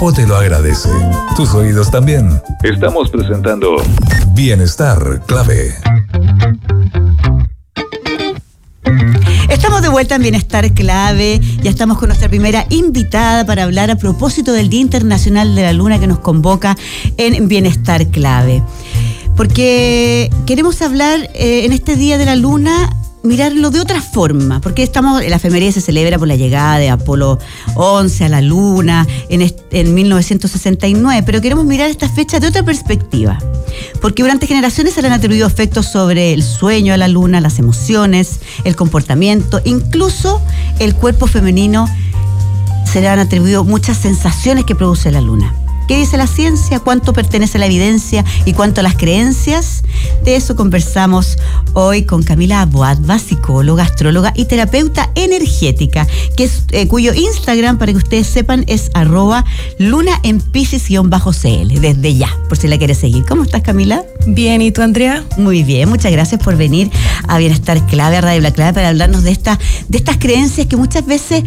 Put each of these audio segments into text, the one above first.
cuerpo te lo agradece. Tus oídos también. Estamos presentando Bienestar Clave. Estamos de vuelta en Bienestar Clave. Ya estamos con nuestra primera invitada para hablar a propósito del Día Internacional de la Luna que nos convoca en Bienestar Clave. Porque queremos hablar en este Día de la Luna, mirarlo de otra forma, porque la efeméride se celebra por la llegada de Apolo 11 a la Luna en 1969, pero queremos mirar esta fecha de otra perspectiva, porque durante generaciones se le han atribuido efectos sobre el sueño a la Luna, las emociones, el comportamiento, incluso el cuerpo femenino. Se le han atribuido muchas sensaciones que produce la Luna. ¿Qué dice la ciencia? ¿Cuánto pertenece a la evidencia y cuánto a las creencias? De eso conversamos hoy con Camila Aboadva, psicóloga, astróloga y terapeuta energética, cuyo Instagram, para que ustedes sepan, es @lunaenpisces_cl, desde ya, por si la quieres seguir. ¿Cómo estás, Camila? Bien, ¿y tú, Andrea? Muy bien, muchas gracias por venir a Bienestar Clave, a Radio La Clave, para hablarnos de estas creencias que muchas veces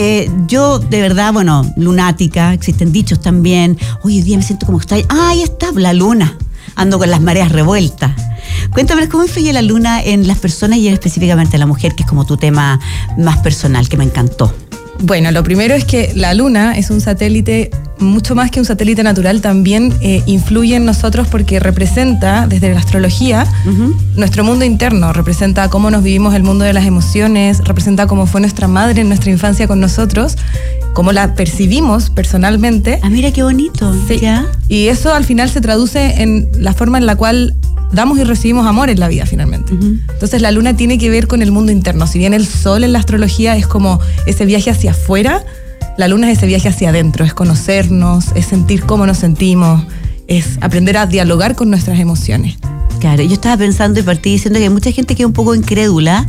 yo, de verdad, lunática, existen dichos también. Hoy día me siento como extraña. Ahí está la luna. Ando con las mareas revueltas. Cuéntame, ¿cómo influye la luna en las personas y específicamente en la mujer, que es como tu tema más personal, que me encantó? Bueno, lo primero es que la luna es un satélite, mucho más que un satélite natural, también influye en nosotros porque representa, desde la astrología, nuestro mundo interno, representa cómo nos vivimos el mundo de las emociones, representa cómo fue nuestra madre en nuestra infancia con nosotros, cómo la percibimos personalmente. Ah, mira qué bonito. Sí. ¿Ya? Y eso al final se traduce en la forma en la cual damos y recibimos amor en la vida, finalmente. Entonces la luna tiene que ver con el mundo interno. Si bien el sol en la astrología es como ese viaje hacia afuera, la luna es ese viaje hacia adentro, es conocernos, es sentir cómo nos sentimos, es aprender a dialogar con nuestras emociones. Claro, yo estaba pensando y partí diciendo que hay mucha gente que es un poco incrédula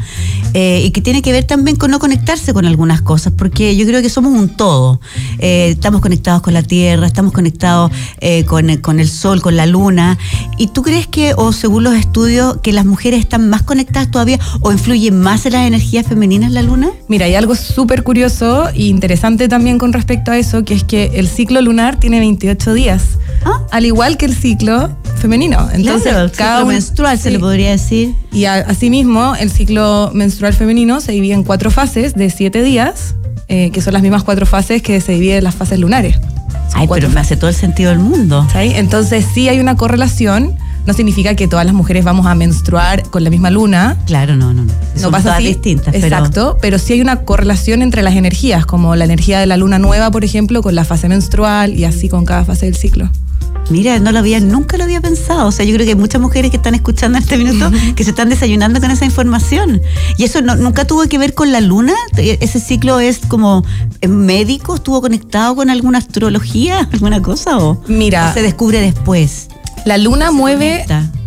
y que tiene que ver también con no conectarse con algunas cosas, porque yo creo que somos un todo. Estamos conectados con la Tierra, estamos conectados con el Sol, con la Luna. ¿Y tú crees que, o según los estudios, que las mujeres están más conectadas todavía o influyen más en las energías femeninas la Luna? Mira, hay algo súper curioso e interesante también con respecto a eso, que es que el ciclo lunar tiene 28 días, al igual que el ciclo femenino. Entonces, claro, cada ciclo menstrual, sí, se le podría decir. Y asimismo, el ciclo menstrual femenino se divide en 4 fases de 7 días, que son las mismas 4 fases que se dividen en las fases lunares. Ay, pero me hace todo el sentido del mundo. ¿Sí? Entonces, sí hay una correlación. No significa que todas las mujeres vamos a menstruar con la misma luna. Claro, no. No pasa todas así. Distintas. Exacto, pero sí hay una correlación entre las energías, como la energía de la luna nueva, por ejemplo, con la fase menstrual y así con cada fase del ciclo. Mira, nunca lo había pensado. O sea, yo creo que hay muchas mujeres que están escuchando en este minuto que se están desayunando con esa información. Y eso nunca tuvo que ver con la luna. Ese ciclo es como médico, estuvo conectado con alguna astrología, alguna cosa, o se descubre después. La luna mueve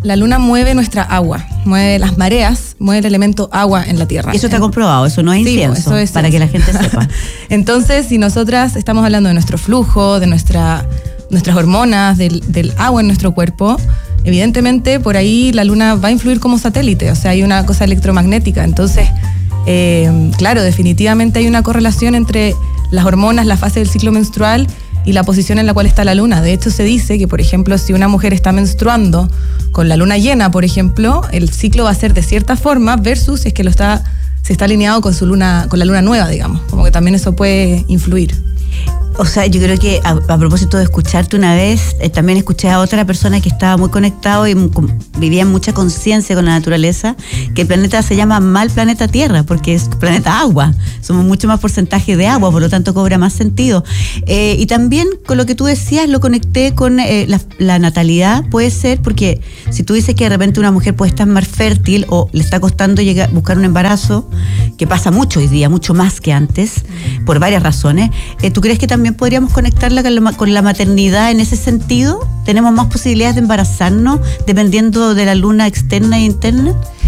nuestra agua, mueve las mareas, mueve el elemento agua en la Tierra. Eso está comprobado, eso no es incienso, eso es para que la gente sepa. Entonces, si nosotras estamos hablando de nuestro flujo, de nuestras hormonas, del agua en nuestro cuerpo, evidentemente por ahí la luna va a influir como satélite, o sea, hay una cosa electromagnética. Entonces, claro, definitivamente hay una correlación entre las hormonas, la fase del ciclo menstrual y la posición en la cual está la luna. De hecho, se dice que, por ejemplo, si una mujer está menstruando con la luna llena, por ejemplo, el ciclo va a ser de cierta forma versus si es que se está alineado con con la luna nueva, digamos. Como que también eso puede influir. O sea, yo creo que a propósito de escucharte una vez, también escuché a otra persona que estaba muy conectado y vivía en mucha conciencia con la naturaleza, que el planeta se llama mal planeta Tierra, porque es planeta agua. Somos mucho más porcentaje de agua, por lo tanto cobra más sentido. Y también con lo que tú decías, lo conecté con la natalidad, puede ser, porque si tú dices que de repente una mujer puede estar más fértil o le está costando buscar un embarazo, que pasa mucho hoy día, mucho más que antes, por varias razones, ¿tú crees que también podríamos conectarla con la maternidad en ese sentido? ¿Tenemos más posibilidades de embarazarnos dependiendo de la luna externa e interna?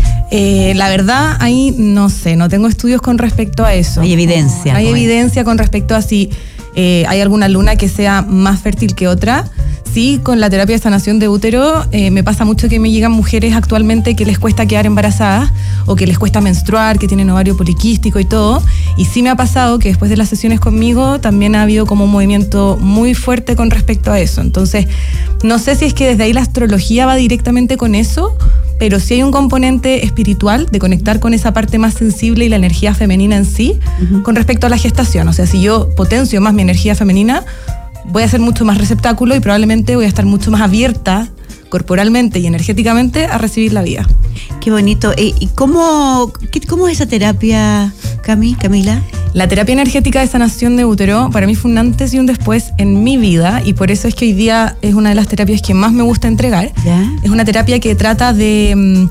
La verdad, ahí no sé, no tengo estudios con respecto a eso. Hay evidencia. Hay evidencia con respecto a si hay alguna luna que sea más fértil que otra. sí, con la terapia de sanación de útero, me pasa mucho que me llegan mujeres actualmente que les cuesta quedar embarazadas o que les cuesta menstruar, que tienen ovario poliquístico y todo. Y sí me ha pasado que después de las sesiones conmigo también ha habido como un movimiento muy fuerte con respecto a eso. Entonces, no sé si es que desde ahí la astrología va directamente con eso, pero sí hay un componente espiritual de conectar con esa parte más sensible y la energía femenina en sí, con respecto a la gestación. O sea, si yo potencio más mi energía femenina, voy a ser mucho más receptáculo y probablemente voy a estar mucho más abierta corporalmente y energéticamente a recibir la vida. Qué bonito. ¿Y cómo es esa terapia, Camila? La terapia energética de sanación de útero para mí fue un antes y un después en mi vida, y por eso es que hoy día es una de las terapias que más me gusta entregar. ¿Ya? Es una terapia que trata de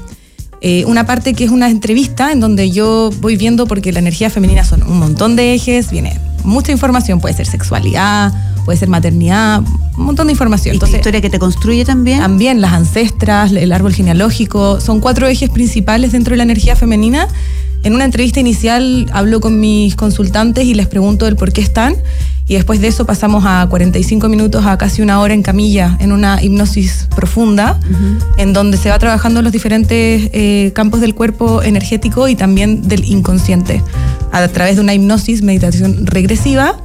una parte que es una entrevista en donde yo voy viendo, porque la energía femenina son un montón de ejes, viene mucha información, puede ser sexualidad, puede ser maternidad, un montón de información. ¿Y entonces, la historia que te construye también? También las ancestras, el árbol genealógico, son 4 ejes principales dentro de la energía femenina. En una entrevista inicial hablo con mis consultantes y les pregunto el por qué están, y después de eso pasamos a 45 minutos a casi 1 hora en camilla, en una hipnosis profunda, en donde se va trabajando los diferentes campos del cuerpo energético y también del inconsciente. A través de una hipnosis, meditación regresiva,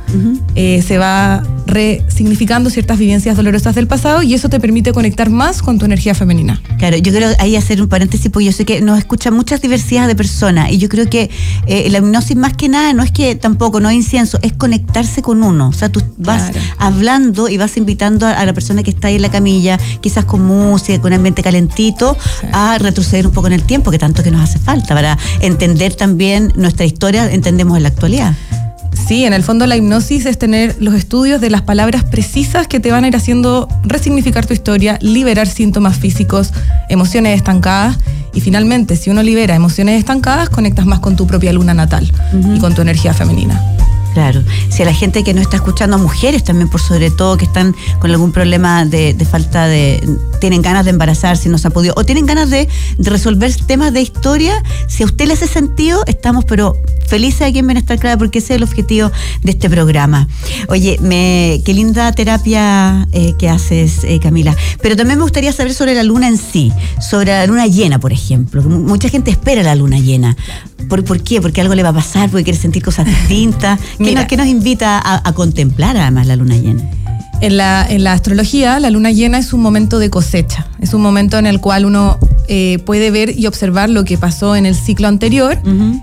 se va resignificando ciertas vivencias dolorosas del pasado, y eso te permite conectar más con tu energía femenina. Claro, yo quiero ahí hacer un paréntesis, porque yo sé que nos escuchan muchas diversidades de personas, y yo creo que la hipnosis más que nada no es que tampoco, no es incienso, es conectarse con uno. O sea, tú vas hablando y vas invitando a la persona que está ahí en la camilla, quizás con música, con un ambiente calentito, a retroceder un poco en el tiempo, que tanto que nos hace falta para entender también nuestra historia, entendemos en la actualidad. Sí, en el fondo la hipnosis es tener los estudios de las palabras precisas que te van a ir haciendo resignificar tu historia, liberar síntomas físicos, emociones estancadas, y finalmente, si uno libera emociones estancadas, conectas más con tu propia luna natal y con tu energía femenina. Claro, si a la gente que no está escuchando, mujeres también por sobre todo, que están con algún problema de falta de, tienen ganas de embarazarse, no se ha podido, o tienen ganas de resolver temas de historia, si a usted le hace sentido, estamos pero felices aquí en Bienestar Clave, porque ese es el objetivo de este programa. Oye, qué linda terapia que haces, Camila, pero también me gustaría saber sobre la luna en sí, sobre la luna llena, por ejemplo. Mucha gente espera la luna llena. ¿Por qué? Porque algo le va a pasar, porque quiere sentir cosas distintas. ¿Qué nos invita a contemplar además la luna llena? En la astrología, la luna llena es un momento de cosecha. Es un momento en el cual uno puede ver y observar lo que pasó en el ciclo anterior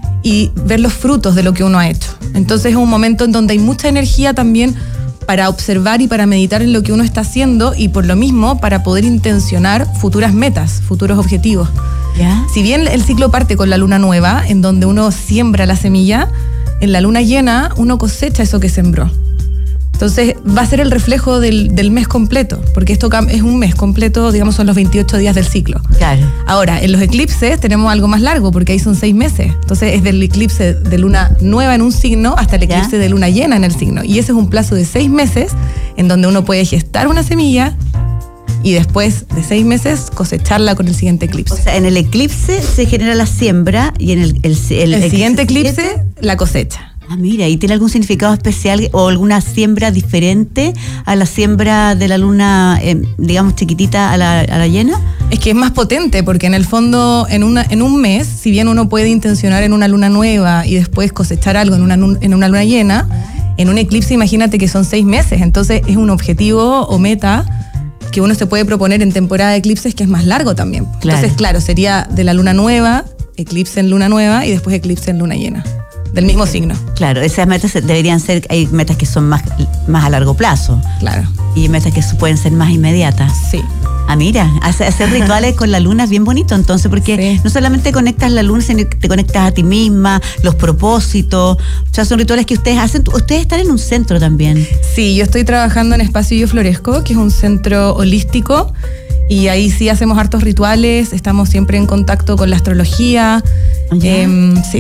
y ver los frutos de lo que uno ha hecho. Entonces es un momento en donde hay mucha energía también para observar y para meditar en lo que uno está haciendo, y por lo mismo para poder intencionar futuras metas, futuros objetivos. ¿Ya? Si bien el ciclo parte con la luna nueva, en donde uno siembra la semilla, en la luna llena uno cosecha eso que sembró. Entonces va a ser el reflejo del mes completo, porque esto es un mes completo, digamos, son los 28 días del ciclo. Claro. Ahora, en los eclipses tenemos algo más largo, porque ahí son 6 meses. Entonces es del eclipse de luna nueva en un signo hasta el eclipse de luna llena en el signo. Y ese es un plazo de 6 meses en donde uno puede gestar una semilla y después de 6 meses cosecharla con el siguiente eclipse. O sea, en el eclipse se genera la siembra y en el siguiente eclipse la cosecha. Ah, mira, ¿y tiene algún significado especial o alguna siembra diferente a la siembra de la luna, digamos, chiquitita a la llena? Es que es más potente, porque en el fondo, en un mes, si bien uno puede intencionar en una luna nueva y después cosechar algo en una luna llena, en un eclipse imagínate que son 6 meses, entonces es un objetivo o meta que uno se puede proponer en temporada de eclipses que es más largo también. Claro. Entonces, claro, sería de la luna nueva, eclipse en luna nueva y después eclipse en luna llena. Del mismo signo. Claro, esas metas deberían ser, hay metas que son más a largo plazo. Claro. Y metas que pueden ser más inmediatas. Sí. Ah, mira, hacer rituales con la luna es bien bonito, entonces, porque no solamente conectas la luna, sino que te conectas a ti misma, los propósitos. O sea, son rituales que ustedes hacen. Ustedes están en un centro también. Sí, yo estoy trabajando en Espacio Yo Florezco, que es un centro holístico, y ahí sí hacemos hartos rituales, estamos siempre en contacto con la astrología. Sí.